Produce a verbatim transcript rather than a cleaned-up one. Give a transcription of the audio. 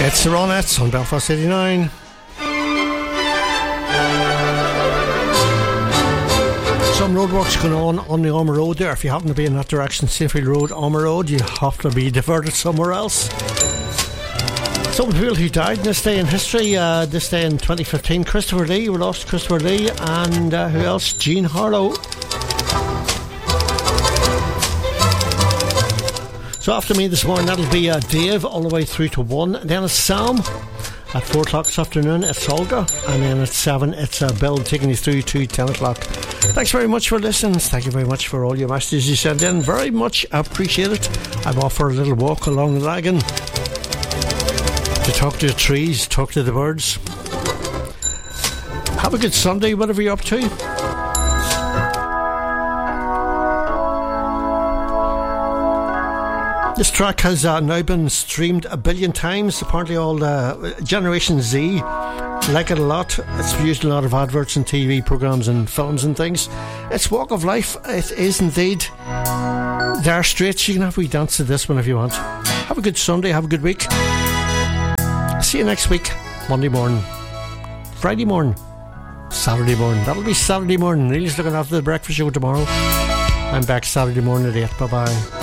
It's the Ronettes on Belfast eighty-nine. Some roadworks going on on the Armour Road there. If you happen to be in that direction, Safefield Road, Armour Road, you have to be diverted somewhere else. Some people who died in this day in history, uh, this day in twenty fifteen. Christopher Lee, we lost Christopher Lee, and uh, who else? Jean Harlow. So after me this morning, that'll be uh, Dave all the way through to one. And then it's Sam at four o'clock this afternoon. It's Olga, and then at seven it's uh, Bill taking you through to ten o'clock. Thanks very much for listening. Thank you very much for all your messages you sent in. Very much appreciated. I'm off for a little walk along the Lagan to talk to the trees, talk to the birds. Have a good Sunday, whatever you're up to. This track has uh, now been streamed a billion times. Apparently all uh, Generation Z like it a lot. It's used in a lot of adverts and T V programmes and films and things. It's Walk of Life. It is indeed. Dire Straits. You can have a wee dance to this one if you want. Have a good Sunday. Have a good week. See you next week. Monday morning, Friday morning, Saturday morning. That'll be Saturday morning. Neil's looking after the breakfast show tomorrow. I'm back Saturday morning at eight. Bye bye.